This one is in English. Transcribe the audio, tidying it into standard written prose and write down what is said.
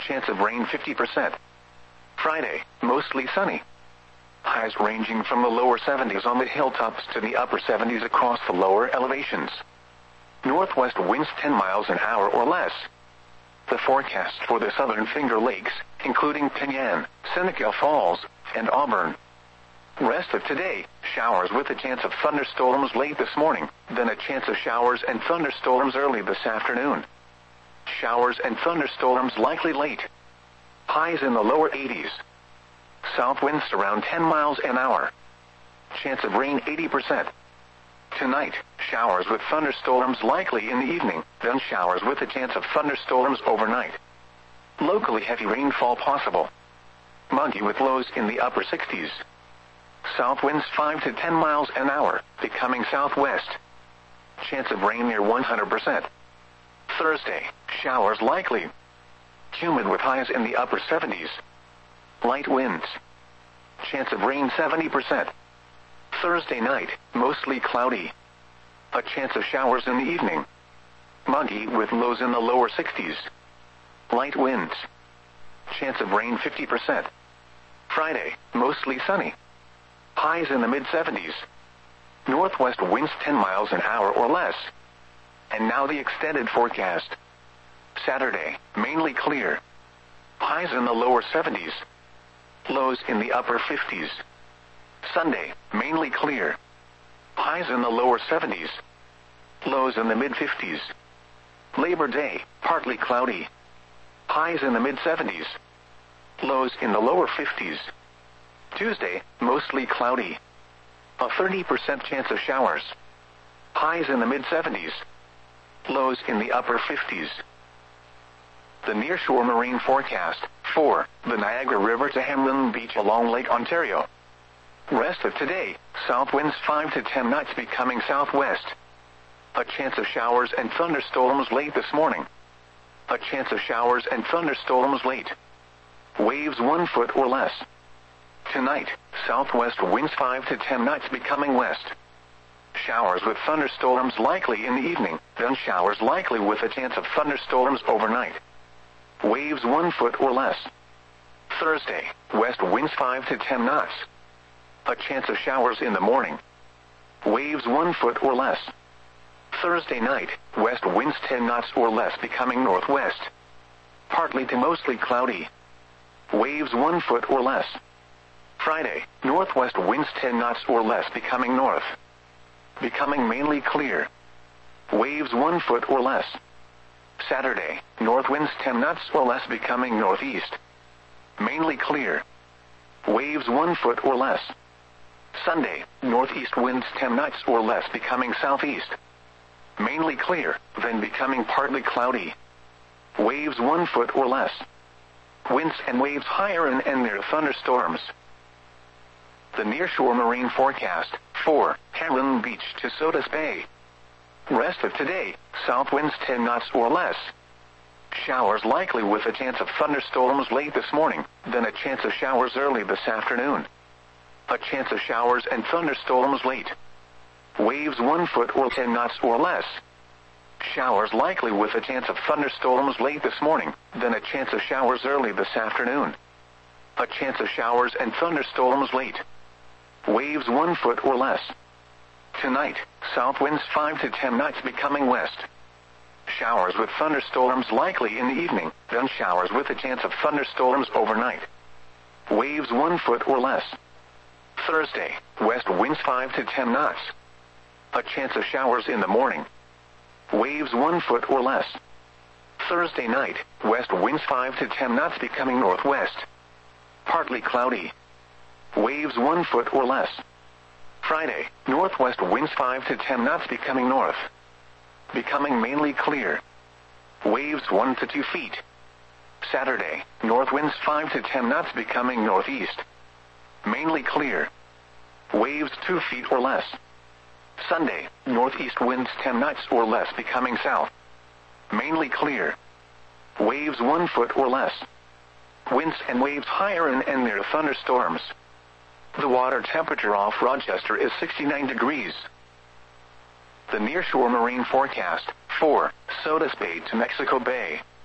chance of rain 50%. Friday, mostly sunny. Highs ranging from the lower 70s on the hilltops to the upper 70s across the lower elevations. Northwest winds 10 miles an hour or less. The forecast for the southern Finger Lakes, including Penyan, Seneca Falls, and Auburn. Rest of today, showers with a chance of thunderstorms late this morning, then a chance of showers and thunderstorms early this afternoon. Showers and thunderstorms likely late. Highs in the lower 80s. South winds around 10 miles an hour. Chance of rain 80%. Tonight, showers with thunderstorms likely in the evening, then showers with a chance of thunderstorms overnight. Locally heavy rainfall possible. Muggy with lows in the upper 60s. South winds 5 to 10 miles an hour, becoming southwest. Chance of rain near 100%. Thursday, showers likely. Humid with highs in the upper 70s. Light winds. Chance of rain 70%. Thursday night, mostly cloudy. A chance of showers in the evening. Muggy with lows in the lower 60s. Light winds. Chance of rain 50%. Friday, mostly sunny. Highs in the mid-70s. Northwest winds 10 miles an hour or less. And now the extended forecast. Saturday, mainly clear. Highs in the lower 70s. Lows in the upper 50s. Sunday, mainly clear. Highs in the lower 70s. Lows in the mid-50s. Labor Day, partly cloudy. Highs in the mid-70s. Lows in the lower 50s. Tuesday, mostly cloudy. A 30% chance of showers. Highs in the mid-70s. Lows in the upper 50s. The nearshore marine forecast, 4, the Niagara River to Hamlin Beach along Lake Ontario. Rest of today, south winds 5 to 10 knots becoming southwest. A chance of showers and thunderstorms late this morning. A chance of showers and thunderstorms late. Waves 1 foot or less. Tonight, southwest winds 5 to 10 knots becoming west. Showers with thunderstorms likely in the evening, then showers likely with a chance of thunderstorms overnight. Waves 1 foot or less. Thursday, west winds 5 to 10 knots. A chance of showers in the morning. Waves 1 foot or less. Thursday night, west winds 10 knots or less becoming northwest. Partly to mostly cloudy. Waves 1 foot or less. Friday, northwest winds 10 knots or less becoming north. Becoming mainly clear. Waves 1 foot or less. Saturday, north winds 10 knots or less becoming northeast. Mainly clear. Waves 1 foot or less. Sunday, northeast winds 10 knots or less becoming southeast. Mainly clear, then becoming partly cloudy. Waves 1 foot or less. Winds and waves higher and near thunderstorms. The nearshore marine forecast, 4, Hamlin Beach to Sodus Bay. Rest of today, south winds 10 knots or less. Showers likely with a chance of thunderstorms late this morning, then a chance of showers early this afternoon. A chance of showers and thunderstorms late. Waves 1 foot or 10 knots or less. Showers likely with a chance of thunderstorms late this morning, then a chance of showers early this afternoon. A chance of showers and thunderstorms late. Waves 1 foot or less. Tonight, south winds 5 to 10 knots becoming west. Showers with thunderstorms likely in the evening, then showers with a chance of thunderstorms overnight. Waves 1 foot or less. Thursday, west winds 5 to 10 knots. A chance of showers in the morning. Waves 1 foot or less. Thursday night, west winds 5 to 10 knots becoming northwest. Partly cloudy. Waves 1 foot or less. Friday, northwest winds 5 to 10 knots becoming north. Becoming mainly clear. Waves 1 to 2 feet. Saturday, north winds 5 to 10 knots becoming northeast. Mainly clear. Waves 2 feet or less. Sunday, northeast winds 10 knots or less becoming south. Mainly clear. Waves 1 foot or less. Winds and waves higher and near thunderstorms. The water temperature off Rochester is 69 degrees. The nearshore marine forecast, 4, Sodus Bay to Mexico Bay.